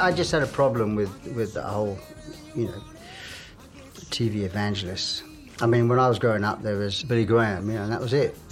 I just had a problem with the whole, you know, TV evangelists. I mean, when I was growing up, there was Billy Graham, you know, and that was it.